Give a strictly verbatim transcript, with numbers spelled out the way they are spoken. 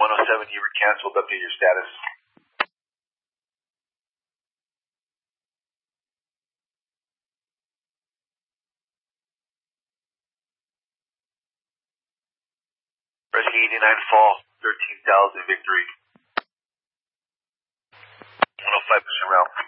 one oh seven, you were canceled. Update your status. Rescue eighty-nine fall, thirteen thousand victory. one oh five percent route.